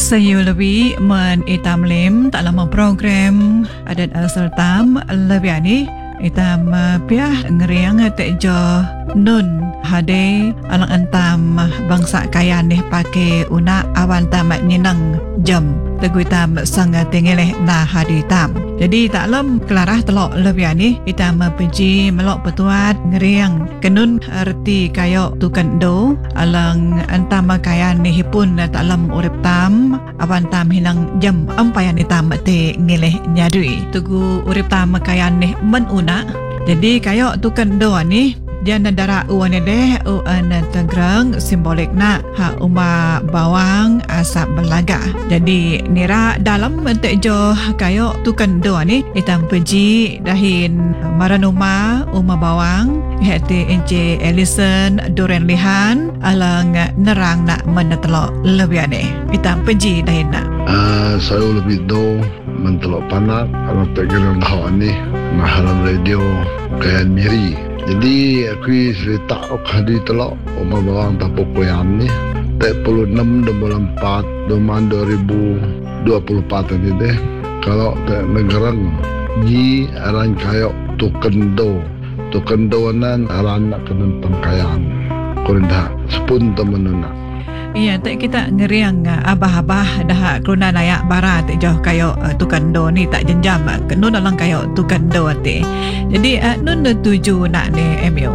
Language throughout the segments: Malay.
Saya lebih itam lem tak lama program adat asal tam lebih ni itam piah ngeriang tejo nun hade alang antam bangsa kaya nih pakai una awan tamat ninang jam teguh tam sangat tengeleh na hadi tam. Jadi tak lem kelarah telok lebih ni itam pergi melok petuat ngeriang kenun arti kayo tukan do alang antam kaya nih pun tak lem urip tam awan tam hinang jam ampayan itam te ngeleh nyadui teguh urip tam kaya nih menuna. Jadi kayo tukan do ni dia nadara uan deh uan Tegrang simbolik na ha uma bawang asap belaga. Jadi nira dalam tejo kayo tukan do ni itam pergi dahin maranuma uma bawang hati ence Ellison Duren Lihan alang nerang nak menetelok lebih ni itam pergi dahin nak. Saya lebih do mentelok panak kalau Tegrang dah ni mahalan radio kayan miri. Jadi aku cerita hadi telok oma bawang tapok koyan ni 36 bulan 4 Doman 2024 ni deh. Kalau negerang ji aran kayo tukendo nan aran nak kenentang kayan kurinda sepun temenuna. Iya, tak kita ngeriang abah-abah dah keluna layak barat jauh kayo tukando ni tak jenjam kenun dalam kayo tukando ate. Jadi nun tuju nak ni MU.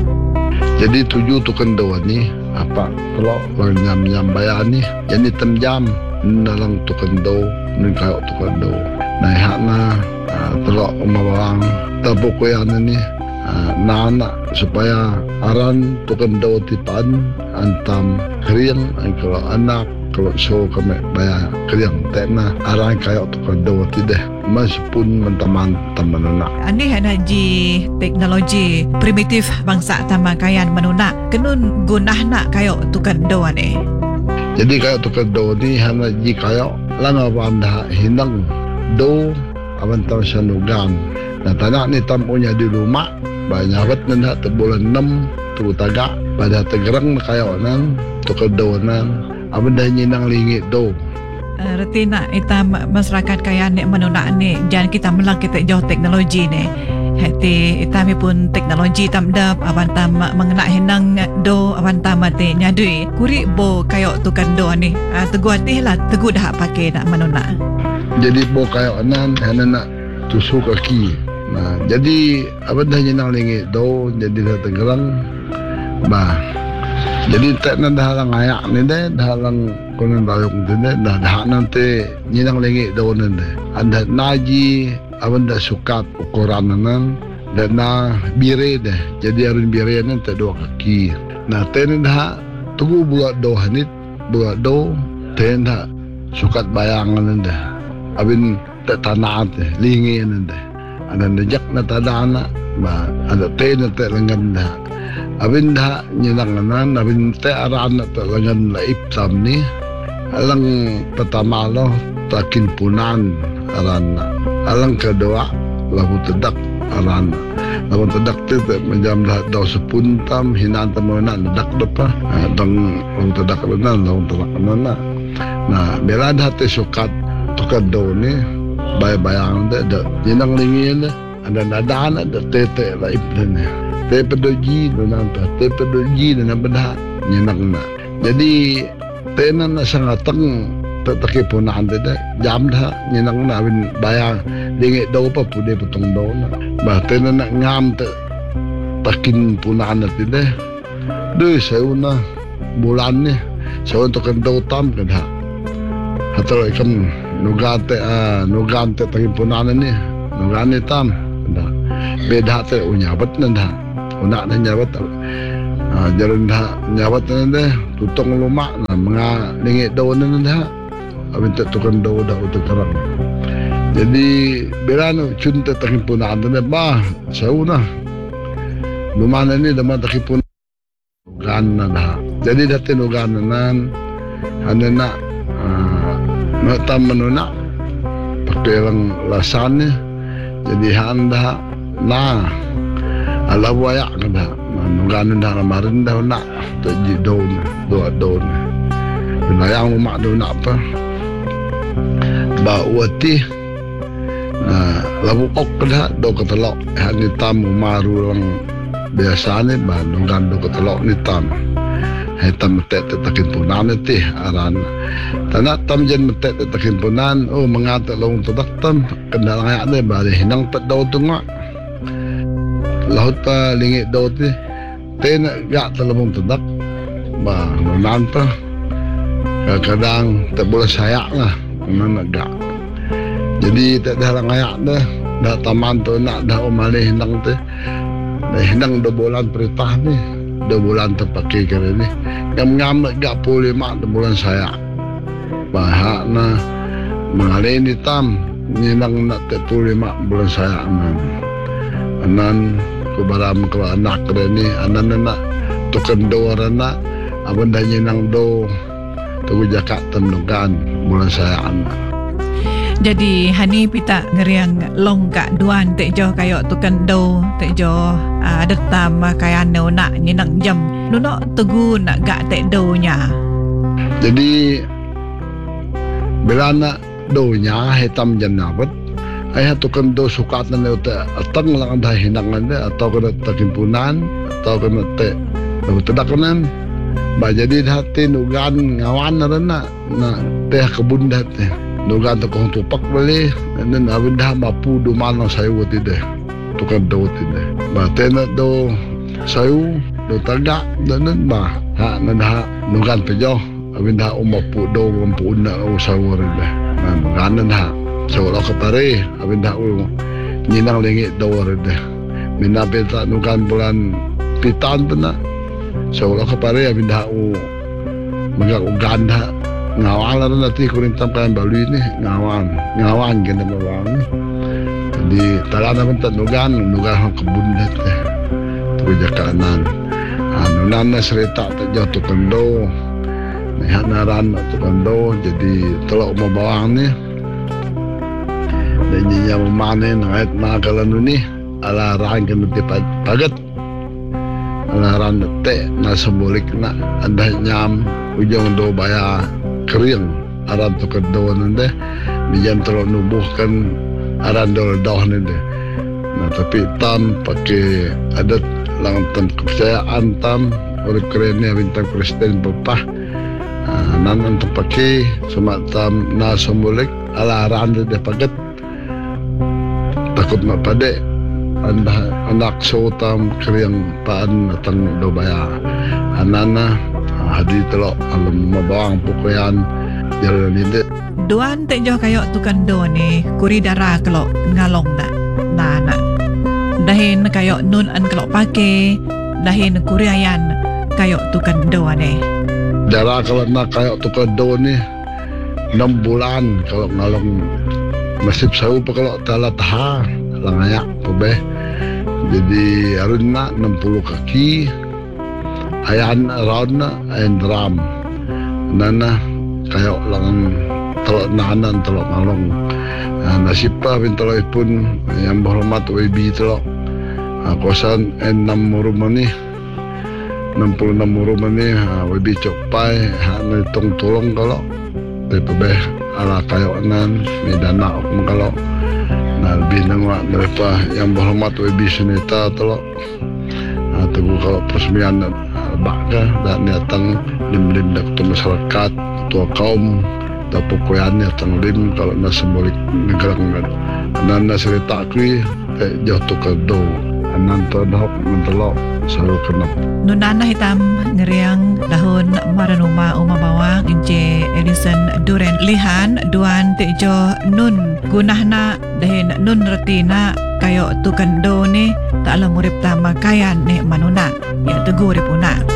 Jadi tuju tukando ni apa kalau nyam bayar ni jadi temjam dalam tukando nun kayo tukando. Nah hakna telok umawang tabukoyan ni nana supaya aran tukando tipan antam kriang kalau anak kalau show kami bayar kriang tekna aran kayak tukando tidak meskipun mentaman anak. Ani hana ji teknologi primitif bangsa tamakayan menuna kenun gunah nak kayak tukando ni. Jadi kayak tukando ni hana ji kayak lama banda hinang do awan tahu sanugan. Nah tanah ni tamunya di rumah banyak nanda bulan 6 tu tagak pada Tegerang kayo nang tukado nang aban dah nyinang lingit do. Retina itam masyarakat kaya ni menuna ni jangan kita melang kita jauh teknologi ni. Hati itami pun teknologi tam dap aban tam mengena hinang do aban tam mati nyadui kuri bo kayo tukando ni. Teguh hati lah teguh dah pakai nak menuna. Jadi bo kayo nan hana nak tusuk kaki. Nah, jadi apa dah nyenang lingit do jadi dah Tegerang bah. Jadi tak nak dah lang ayak ni deh, dah lang konon bayung tu deh, dah nanti nyenang lingit do nanti. Anda naji apa dah sukat ukuran nan dan na bire deh. Jadi arun bire nanti dua kaki. Nah, ten dah tunggu buat do hanit buat do ten dah sukat bayangan nanti. Abin tak tanah deh, lingit nanti. Ada nejak na tada anak, ada teh na teh lengan dah. Abin dah nyenanganan, abin teh aran na teh lengan laip tam ni. Alang pertama lo takin punan aran na. Alang kedua lagu tedak aran na. Lagu tedak teh menjam dah daw sepuntam hinan temana nedak depa. Dong lagu tedak lenan, lagu tedak mana. Nah, bela dah teh sukat tukado ni. Bayang dah jenang lingin ada nadaan ada tete laip dan tepedoji dan tepedoji dan benda jenang na. Jadi tenan na sangat teng tetake punan dah jam dah jenang na bin bayang lingit daw pa pude putong daw na. Bah tenan na ngam te takin punan na tidak. Doi sauna bulan ni saun to kan daw tam kan ha. Hatro ikan nugante tangin punanan ni nugane tam dah beda te unyabat nanda una na nyabat jalan dah nyabat nanda tutong lumak na mga lingit daw nanda abin tukan daw utak terang. Jadi bela no cunte tangin punanan nanda ba sauna lumana ni dama tangin punanan nugan na dah. Jadi dati nugan nan hanena matam menuna pakai lang lasannya jadi handa na ala wayak kada nugan dah kemarin dah nak jadi doa binayang umak do nak apa ba uati labu ok kada do ketelok ni tam maru lang biasa ni ba nunggan do ketelok ni tam tam tet takin punan ti aran tanah tam jen tet takin punan mengata long tadak tam kendala ngaya ni ba hinang pet daw tunga laut pa lingi daw ti ten ga talabong tadak ba nunan pa kadang tak boleh sayak lah mana gak jadi tak ada ngaya dah taman tu nak dah umali hinang tu dah hinang 2 bulan perintah ni 2 bulan terpakai kali ni ngam gak 5 bulan saya bahak na mengalih ni tam hinang nak 5 bulan saya anan ku baram ke anak ni anan nak tukan do rana abang dah hinang do tu jakak tenugan bulan saya anak. Jadi hani pita ngeriang long ka duan tejo kayo tukan do tejo adetam kayan no nak nyinang jam nuno tugu nak gak te do nya. Jadi bila nak do nya hitam janawat ay tukan do sukat na ne atang lang dah hinangan de atau kana takimpunan atau kana te do tedakanan ba jadi hati nugan ngawan na teh kebun dah teh nugan tu kong tupak balik dan abin dah mapu do manang sayu tidak tukang do tidak ba tena do sayu do tagak dan ba ha dah nugan pejo abin dah mapu do mampu na sayu dah nugan dah sayu lo kapare abin dah nyinang lengi do dah minabe ta nugan bulan pitan pena sayu lo kapare abin dah magak ugan dah ngawan lah nanti kuring tampan balu ini ngawan kena bawang jadi talan pun tak nugan kebun dah tu jakanan nunan serita tak jauh tu kendo nihat naran tu kendo jadi telok mau bawang ni dan nyinya memane ngait nagalan ni ala ran kena tipat pagat ala ran te na simbolik na anda nyam ujung do baya kering aran tu kedua nende bijam terlalu nubuhkan aran doh nende nah tapi tam pakai adat lang tam kepercayaan tam oleh kerennya bintang Kristen bapa nan tu pakai cuma tam na simbolik ala aran de pagat takut nak pade anda anak so tam kering paan datang do baya anana hadi telok alam mabawang pukuyan jalan ini duan tejo kayo tukan do ni kuri dara kelok ngalong na dahin kayo nun an kelok pake dahin kuri ayan kayo tukan do ni dara kalau nak kayo tukan do ni 6 bulan kalau ngalong nasib sahu pa kalau tala taha langayak pabeh jadi arun na 60 kaki ayan around na ayan drum nana kayo lang telok nanan telok ngalong nasib pa pintelok pun yang berhormat WB telok kosan 6 rumah ni 66 rumah ni WB cokpai na itong tulong kalau tepebeh ala kayo nan medana akong kalau na lebih nangwa mereka yang berhormat WB sunita telok tunggu kalau peresmian baka dan datang lim dak tu masyarakat tua kaum atau pukuyan datang lim kalau na simbolik negara ngad nan na cerita kui jauh tu kado anan to dahok mentelok selalu kenap nunana hitam ngeriang dahun maranuma bawang ince Edison Duren lihan duan tejo nun gunahna dahin nun retina kayo tukan do ni tak alam urip tama kayan ni manuna ya tegur puna